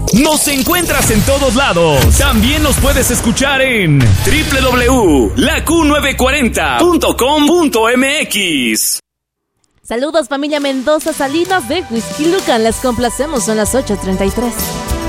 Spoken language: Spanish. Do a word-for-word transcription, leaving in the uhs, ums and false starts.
Nos encuentras en todos lados. También nos puedes escuchar en doble u doble u doble u punto la q novecientos cuarenta punto com punto m x. Saludos familia Mendoza Salinas de Whisky Lucan, les complacemos, son las ocho treinta y tres.